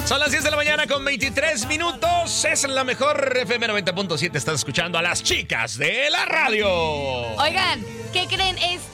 Son las 10 de la mañana con 23 minutos. Es la mejor FM 90.7. Estás escuchando a las chicas de la radio. Oigan, ¿qué creen?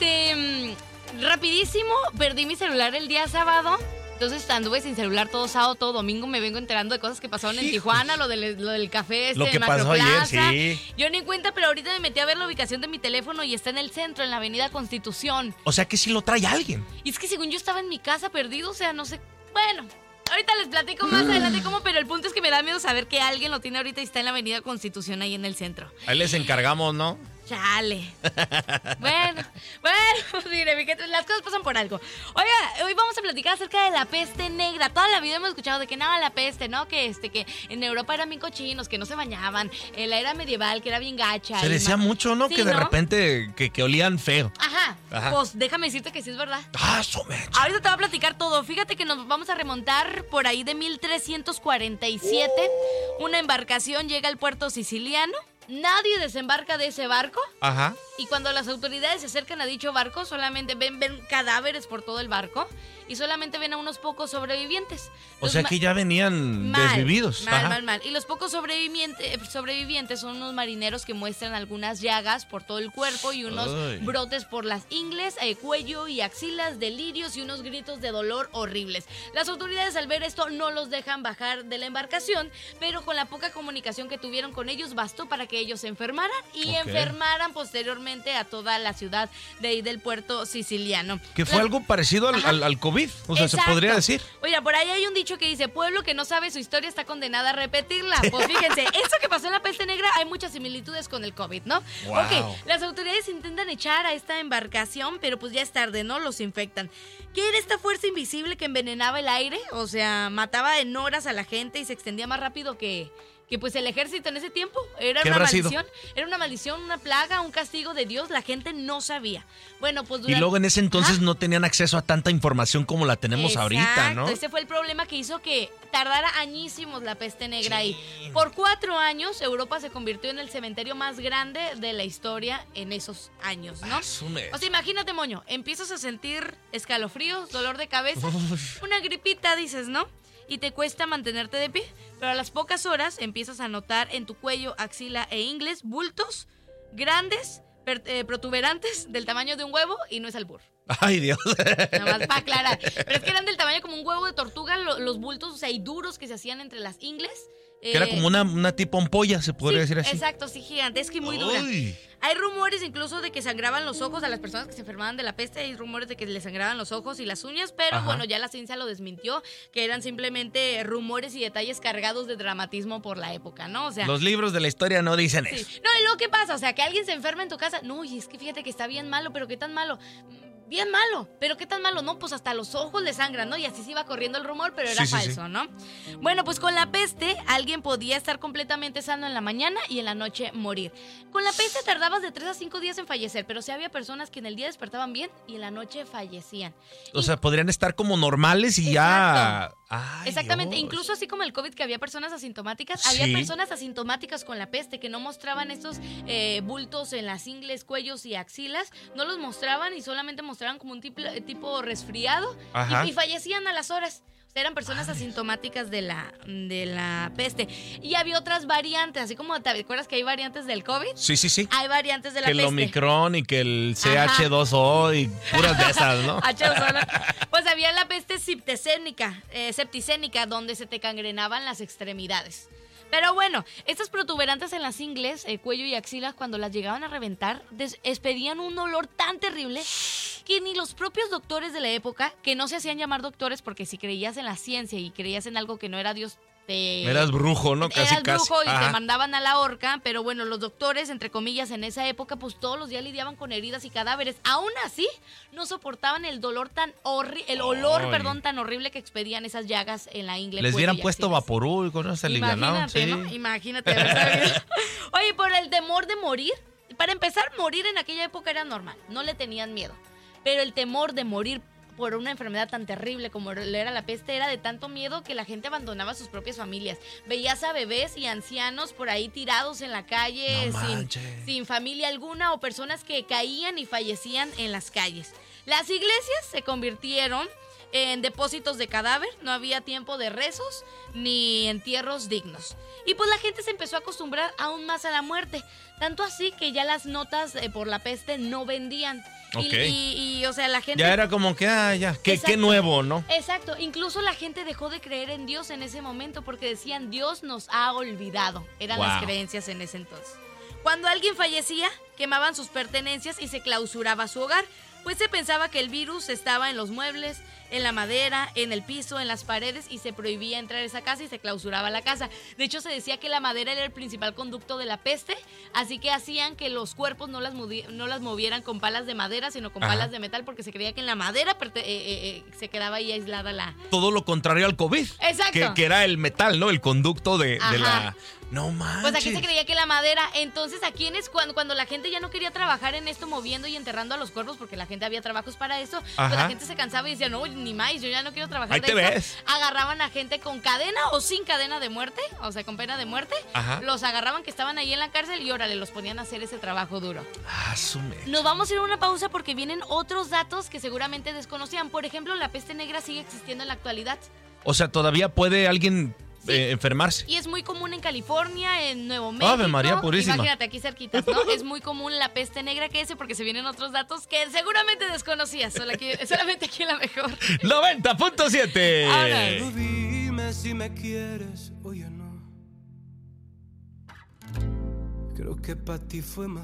Rapidísimo, perdí mi celular el día sábado. Entonces anduve sin celular todo sábado, todo domingo. Me vengo enterando de cosas que pasaron en Tijuana, lo del café Lo que en pasó Macroplaza. ayer, sí. Yo ni cuenta, pero ahorita me metí a ver la ubicación de mi teléfono y está en el centro, en la avenida Constitución. O sea que sí lo trae alguien. Y es que según yo estaba en mi casa perdido, o sea, no sé. Bueno, ahorita les platico más adelante cómo, pero el punto es que me da miedo saber que alguien lo tiene ahorita y está en la avenida Constitución, ahí en el centro. Ahí les encargamos, ¿no? Chale. Bueno, mire, las cosas pasan por algo. Oiga, hoy vamos a platicar acerca de la peste negra. Toda la vida hemos escuchado de que nada, la peste, ¿no? Que en Europa eran bien cochinos, que no se bañaban, la era medieval, que era bien gacha. Se decía mucho, ¿no? Sí, que de ¿no? repente que olían feo. Ajá. Ajá. Pues déjame decirte que sí es verdad. ¡Ah, su mecha! Ahorita te voy a platicar todo. Fíjate que nos vamos a remontar por ahí de 1347. Una embarcación llega al puerto siciliano. Nadie desembarca de ese barco. Ajá. Y cuando las autoridades se acercan a dicho barco, solamente ven cadáveres por todo el barco y solamente ven a unos pocos sobrevivientes. O sea que ya venían desvividos. Mal. Y los pocos sobrevivientes son unos marineros que muestran algunas llagas por todo el cuerpo y unos brotes por las ingles, cuello y axilas, delirios y unos gritos de dolor horribles. Las autoridades al ver esto no los dejan bajar de la embarcación, pero con la poca comunicación que tuvieron con ellos bastó para que ellos se enfermaran y enfermaran posteriormente a toda la ciudad de ahí del puerto siciliano. Que fue algo parecido al COVID, o sea, Exacto. se podría decir. Oiga, por ahí hay un dicho que dice, pueblo que no sabe su historia está condenada a repetirla. Pues fíjense, eso que pasó en la peste negra hay muchas similitudes con el COVID, ¿no? Wow. Ok, las autoridades intentan echar a esta embarcación, pero pues ya es tarde, ¿no? Los infectan. ¿Qué era esta fuerza invisible que envenenaba el aire? O sea, mataba en horas a la gente y se extendía más rápido que pues el ejército en ese tiempo. Era una maldición. Era una maldición, una plaga, un castigo de Dios. La gente no sabía. Bueno, pues Y luego en ese entonces no tenían acceso a tanta información como la tenemos ahorita, ¿no? Ese fue el problema que hizo que tardara añísimos la peste negra ahí. Por 4 años, Europa se convirtió en el cementerio más grande de la historia en esos años, ¿no? O sea, imagínate, Moño, empiezas a sentir escalofríos, dolor de cabeza, una gripita, dices, ¿no? Y te cuesta mantenerte de pie, pero a las pocas horas empiezas a notar en tu cuello, axila e ingles bultos grandes, protuberantes del tamaño de un huevo y no es albur. Ay, Dios. Nada más para aclarar. Pero es que eran del tamaño como un huevo de tortuga, los bultos, o sea, y duros que se hacían entre las ingles. Que era como una tipo ampolla, se podría decir así. Exacto, sí, gigantesca y muy dura. Hay rumores incluso de que sangraban los ojos a las personas que se enfermaban de la peste. Hay rumores de que les sangraban los ojos y las uñas, pero bueno, ya la ciencia lo desmintió, que eran simplemente rumores y detalles cargados de dramatismo por la época, ¿no? O sea, los libros de la historia no dicen eso. No, y luego, ¿qué pasa? O sea, que alguien se enferma en tu casa. No, y es que fíjate que está bien malo, pero ¿qué tan malo? Bien malo, pero ¿qué tan malo? No, pues hasta los ojos le sangran, ¿no? Y así se iba corriendo el rumor, pero era falso, ¿no? Bueno, pues con la peste, alguien podía estar completamente sano en la mañana y en la noche morir. Con la peste tardabas de 3 a 5 días en fallecer, pero sí había personas que en el día despertaban bien y en la noche fallecían. O sea, podrían estar como normales y ya... Ay, exactamente, Dios. Incluso así como el COVID, que había personas asintomáticas, había personas asintomáticas con la peste que no mostraban estos bultos en las ingles, cuellos y axilas, no los mostraban y solamente mostraban como un tipo resfriado y fallecían a las horas. O sea, eran personas asintomáticas de la peste. Y había otras variantes, así como te acuerdas que hay variantes del COVID. Sí. Hay variantes de la peste. Que el Omicron y que el CH2O y puras de esas, ¿no? H2O, ¿no? Pues había la peste septicénica, donde se te cangrenaban las extremidades. Pero bueno, estas protuberantes en las ingles, cuello y axilas, cuando las llegaban a reventar, expedían un olor tan terrible que ni los propios doctores de la época, que no se hacían llamar doctores porque si creías en la ciencia y creías en algo que no era Dios, eras brujo, ¿no? Casi. Eras brujo y te mandaban a la horca, pero bueno, los doctores, entre comillas, en esa época, pues todos los días lidiaban con heridas y cadáveres. Aún así, no soportaban el dolor el olor tan horrible que expedían esas llagas en la ingle. Les hubieran puesto Vaporú y con eso se alivianaban. Imagínate, ¿no? Imagínate haber sabido. Oye, por el temor de morir, para empezar, morir en aquella época era normal, no le tenían miedo. Pero el temor de morir por una enfermedad tan terrible como era la peste era de tanto miedo que la gente abandonaba a sus propias familias. Veías a bebés y ancianos por ahí tirados en la calle sin familia alguna, o personas que caían y fallecían en las calles. Las iglesias se convirtieron en depósitos de cadáver, no había tiempo de rezos ni entierros dignos. Y pues la gente se empezó a acostumbrar aún más a la muerte, tanto así que ya las notas por la peste no vendían. Okay. Y, o sea, la gente... Ya era como que, ya, qué nuevo, ¿no? Exacto, incluso la gente dejó de creer en Dios en ese momento porque decían, Dios nos ha olvidado. Eran las creencias en ese entonces. Cuando alguien fallecía, quemaban sus pertenencias y se clausuraba su hogar, pues se pensaba que el virus estaba en los muebles, en la madera, en el piso, en las paredes y se prohibía entrar a esa casa y se clausuraba la casa. De hecho, se decía que la madera era el principal conducto de la peste, así que hacían que los cuerpos no las movieran con palas de madera, sino con palas de metal, porque se creía que en la madera se quedaba ahí aislada la... Todo lo contrario al COVID. Exacto. Que era el metal, ¿no? El conducto de la... No manches. Pues aquí se creía que la madera, entonces aquí cuando la gente ya no quería trabajar en esto moviendo y enterrando a los cuerpos, porque la gente había trabajos para eso, pues la gente se cansaba y decía, no, ni más, yo ya no quiero trabajar de esto. Ves. Agarraban a gente con cadena o sin cadena de muerte, o sea, con pena de muerte, los agarraban que estaban ahí en la cárcel y órale, los ponían a hacer ese trabajo duro. Nos vamos a ir a una pausa porque vienen otros datos que seguramente desconocían. Por ejemplo, la peste negra sigue existiendo en la actualidad. O sea, todavía puede alguien... enfermarse. Y es muy común en California, en Nuevo México. Ave María Purísima. Imagínate, aquí cerquitas, ¿no? Es muy común la peste negra porque se vienen otros datos que seguramente desconocías. Solamente aquí en La Mejor. 90.7. Ahora. Dime si me quieres o ya no. Creo que para ti fue más